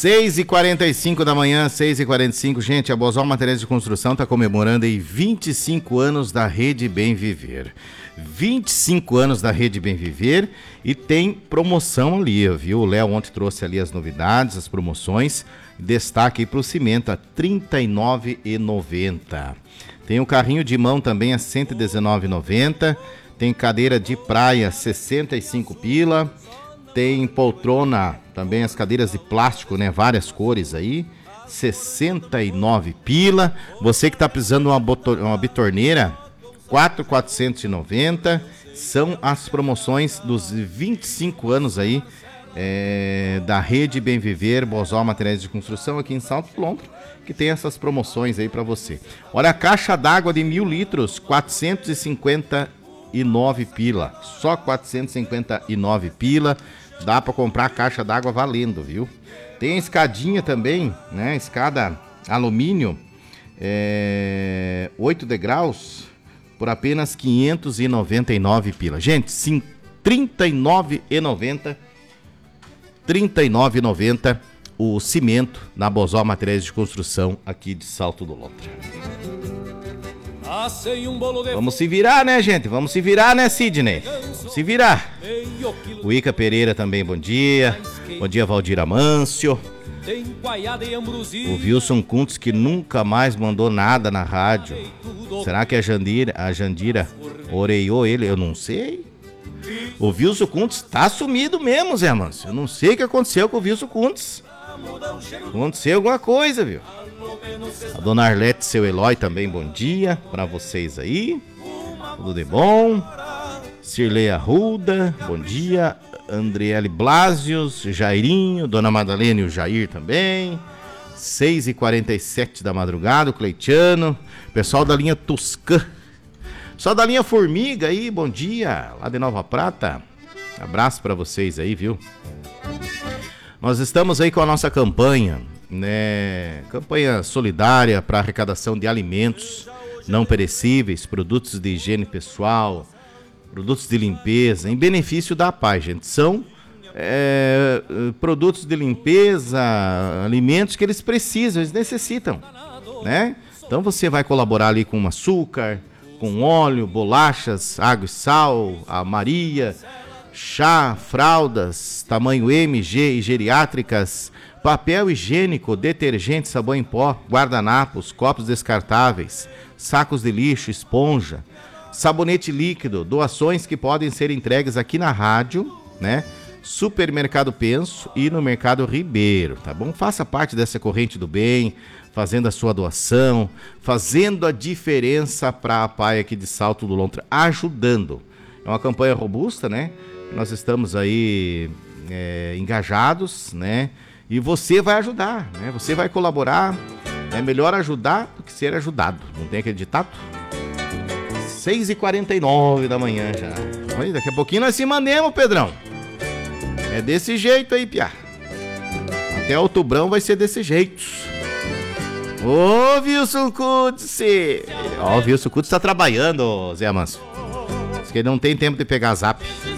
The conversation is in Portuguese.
6h45 da manhã, 6h45. Gente, a Bozal Materiais de Construção está comemorando aí 25 anos da Rede Bem Viver. 25 anos da Rede Bem Viver e tem promoção ali, viu? O Léo ontem trouxe ali as novidades, as promoções. Destaque aí para o cimento a R$ 39,90. Tem o carrinho de mão também a R$ 119,90. Tem cadeira de praia 65 pila. Tem poltrona, também as cadeiras de plástico, né? Várias cores aí. 69 pila. Você que tá precisando de uma bitorneira, 4.490. São as promoções dos 25 anos aí da Rede Bem Viver, Bozal Materiais de Construção aqui em Salto do Lontro, que tem essas promoções aí para você. Olha, a caixa d'água de 1.000 litros, 459 pila. Só 459 pila. Dá para comprar a caixa d'água valendo, viu? Tem a escadinha também, né? Escada alumínio, 8 degraus, por apenas 599 pila. Gente, sim, R$ 39,90. R$ 39,90 o cimento na Bozal Materiais de Construção aqui de Salto do Lontra. Vamos se virar, né, gente? Vamos se virar, né, Sidney? Vamos se virar. O Ica Pereira também, bom dia. Bom dia, Valdir Amâncio. O Wilson Kuntz, que nunca mais mandou nada na rádio. Será que a Jandira oreiou ele? Eu não sei. O Wilson Kuntz tá sumido mesmo, Zé Amâncio. Eu não sei o que aconteceu com o Wilson Kuntz. Aconteceu alguma coisa, viu? A dona Arlete, seu Eloy também, bom dia pra vocês aí. Tudo de bom. Cirlei Arruda, bom dia. Andriele Blasius, Jairinho, dona Madalena e o Jair também. 6h47 da madrugada, o Cleitiano. Pessoal da linha Tuscan. Pessoal da linha Formiga aí, bom dia. Lá de Nova Prata. Abraço pra vocês aí, viu? Nós estamos aí com a nossa campanha, né? Campanha solidária para arrecadação de alimentos não perecíveis, produtos de higiene pessoal, produtos de limpeza, em benefício da paz, gente. São produtos de limpeza, alimentos que eles precisam, eles necessitam, né? Então você vai colaborar ali com açúcar, com óleo, bolachas, água e sal, a Maria, chá, fraldas, tamanho M, G e geriátricas, papel higiênico, detergente, sabão em pó, guardanapos, copos descartáveis, sacos de lixo, esponja, sabonete líquido, doações que podem ser entregues aqui na rádio, né? Supermercado Penso e no Mercado Ribeiro, tá bom? Faça parte dessa corrente do bem, fazendo a sua doação, fazendo a diferença para a PAI aqui de Salto do Lontra, ajudando. É uma campanha robusta, né? Nós estamos aí engajados, né? E você vai ajudar, né? Você vai colaborar. É melhor ajudar do que ser ajudado. Não tem aquele ditado? 6h49 da manhã já. Olha, daqui a pouquinho nós se mandemos, Pedrão. É desse jeito aí, piá. Até outubrão vai ser desse jeito. Ô, Wilson Kuntz! Ó, o Wilson Kuntz tá trabalhando, Zé Amâncio. Diz que ele não tem tempo de pegar zap.